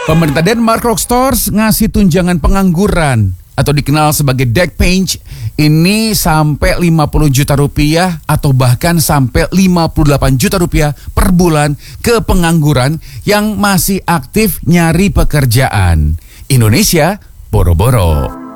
Pemerintah Denmark Rockstars ngasih tunjangan pengangguran atau dikenal sebagai Dagpenge ini sampai 50 juta rupiah atau bahkan sampai 58 juta rupiah per bulan ke pengangguran yang masih aktif nyari pekerjaan. Indonesia, boro-boro.